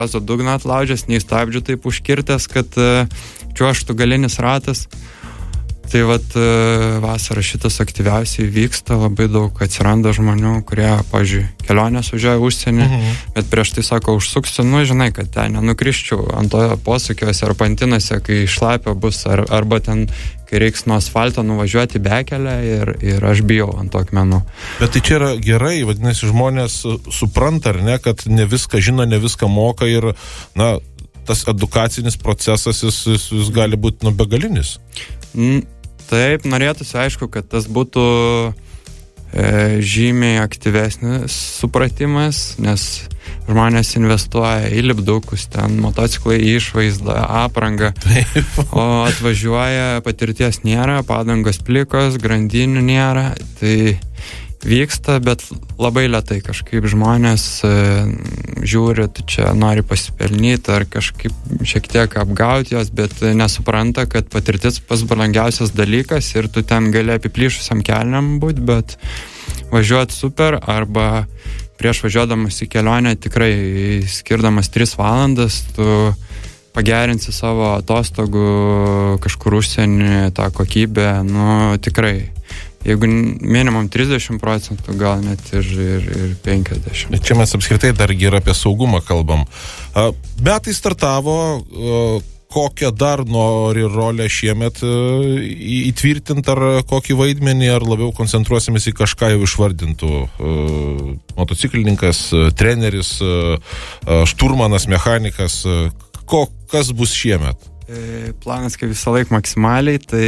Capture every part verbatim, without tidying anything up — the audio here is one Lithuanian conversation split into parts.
gazo dugną atlaužęs, nei stabdžių taip užkirtęs, kad čiuožtų galinis ratas. Tai vat vasarą šitas aktyviausiai vyksta, labai daug atsiranda žmonių, kurie, pavyzdžiui, kelionės važiuoja užsienį, mhm. bet prieš tai sako, užsuksiu, nu, žinai, kad ten nenukrisčiau ant to posūkiuose ar pantinose, kai šlapia bus, ar, arba ten, kai reiks nuo asfalto nuvažiuoti bekelę ir, ir aš bijau ant to akmenų. Bet tai čia yra gerai, vadinasi, žmonės supranta, ar ne, kad ne viską žino, ne viską moka ir, na, tas edukacinis procesas, jis, jis, jis gali būti, nu, begalinis. Mm. Taip, norėtųsi, aišku, kad tas būtų e, žymiai aktyvesnis supratimas, nes žmonės investuoja į lipdukus, ten motociklai į išvaizdą, aprangą, o atvažiuoja, patirties nėra, padangos plikos, grandinių nėra, tai vyksta, bet labai lėtai kažkaip žmonės e, žiūri, tu čia nori pasipelnyti ar kažkaip šiek tiek apgauti jos, bet nesupranta, kad patirtis pas brangiausias dalykas ir tu ten gali apiplyšusiam kelniam būti, bet važiuoti super arba prieš važiuodamas į kelionę tikrai skirdamas tris valandas tu pagerinsi savo atostogų kažkur užsienį, tą kokybę, nu tikrai. Jeigu minimum trisdešimt procentų, gal net ir, ir, ir penkiasdešimt. Čia mes apskritai dar ir apie saugumą kalbam. Metai startavo, kokią dar nori rolę šiemet įtvirtinti, ar kokį vaidmenį, ar labiau koncentruosimės į kažką jau išvardintų. Motociklininkas, treneris, šturmanas, mechanikas. Ko, kas bus šiemet? Planas, kaip visą laiką maksimaliai, tai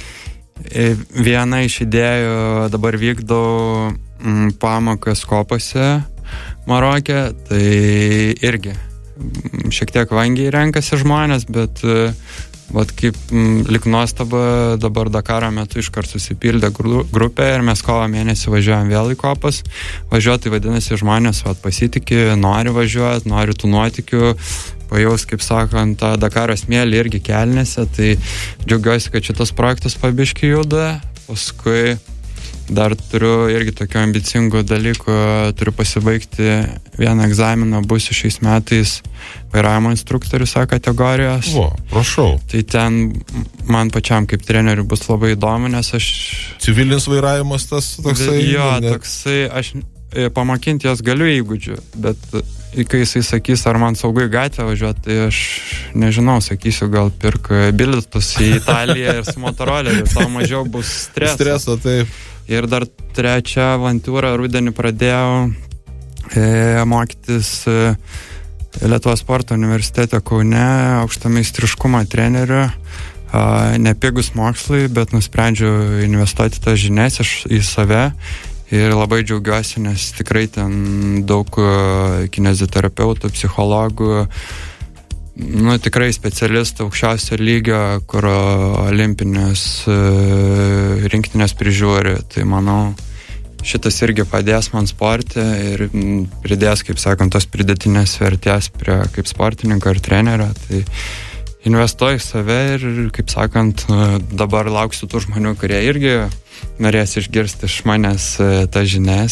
viena iš idėjų dabar vykdau m, pamokas kopose Maroke, tai irgi m, šiek tiek vangiai renkasi žmonės, bet vat kaip m, lik nuostaba dabar Dakaro metu iškart susipildė gru, grupė ir mes kovo mėnesį važiuojam vėl į kopas. Važiuoti vadinasi žmonės vat, pasitikė, nori važiuoti, nori tų nuotykių, pajaus, kaip sakant, tą Dakaro smėlį irgi kelnėse, tai džiaugiuosi, kad šitas projektas pabiški juda. Paskui dar turiu irgi tokių ambicingų dalykų, turiu pasibaigti vieną egzaminą, būsiu šiais metais vairavimo instruktorius A kategorijos. O, prašau. Tai ten man pačiam kaip treneriui bus labai įdomu, nes aš... Civilinis vairavimas tas toksai? Jo, ne... toksai, aš pamakinti jos galiu įgūdžių, bet kai jisai sakys, ar man saugu į gatvę važiuoti, tai aš nežinau, sakysiu, gal pirk bilietus į Italiją ir su motoroleriu, tau mažiau bus streso. Streso, taip. Ir dar trečią avantūrą rudenį pradėjau e, mokytis e, Lietuvos sporto universitete Kaune, aukštameistriškumo treneriu. E, nepigus mokslai, bet nusprendžiau investuoti tas žinias iš, į save. Ir labai džiaugiuosi, nes tikrai ten daug kineziterapeutų, psichologų, nu, tikrai specialistų aukščiausio lygio, kur olimpinės rinktinės prižiūri. Tai manau, šitas irgi padės man sporte ir pridės, kaip sakant, tos pridėtinės vertės prie kaip sportininko ir trenerio. Tai investuoju į save ir, kaip sakant, dabar lauksiu tų žmonių, kurie irgi norės išgirsti iš manęs tas žinias.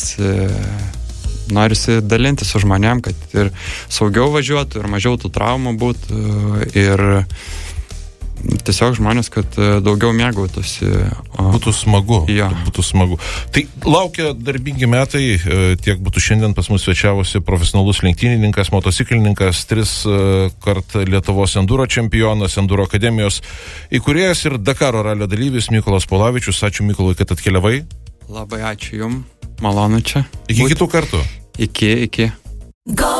Norisi dalinti su žmonėm, kad ir saugiau važiuotų, ir mažiau tų traumų būtų, ir tiesiog žmonės, kad daugiau mėgautųsi. Būtų smagu. Ja. Būtų smagu. Tai laukia darbingi metai, tiek būtų šiandien pas mus svečiavosi profesionalus lenktynininkas, motociklininkas, tris kart Lietuvos enduro čempionas, enduro akademijos įkūrėjas ir Dakaro ralio dalyvis Mykolas Polavičius. Ačiū Mykolui, kad atkeliavai. Labai ačiū jums, malonu čia. Iki Būt... kitų kartų. Iki, iki.